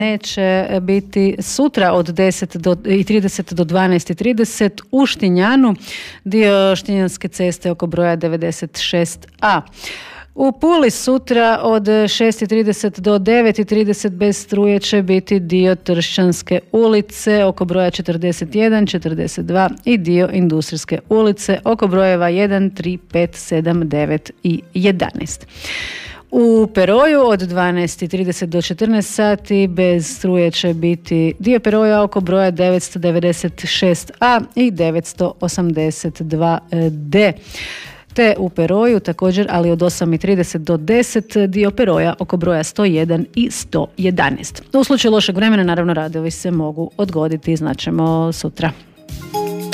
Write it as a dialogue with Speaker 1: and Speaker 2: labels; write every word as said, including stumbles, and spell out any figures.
Speaker 1: neće biti sutra od deset i trideset do dvanaest i trideset u Štinjanu, dio Štinjanske ceste oko broja devedeset šest a. U Puli sutra od šest i trideset do devet i trideset bez struje će biti dio Tršćanske ulice oko broja četrdeset jedan, četrdeset dva i dio Industrijske ulice oko brojeva jedan, tri, pet, sedam, devet i jedanaest. U Peroju od dvanaest i trideset do četrnaest sati bez struje će biti dio Peroja oko broja devetsto devedeset šest a i devetsto osamdeset dva d. Te u Peroju također, ali od osam i trideset do deset, dio Peroja oko broja sto jedan i sto jedanaest. U slučaju lošeg vremena, naravno, radovi se mogu odgoditi, znaćemo sutra.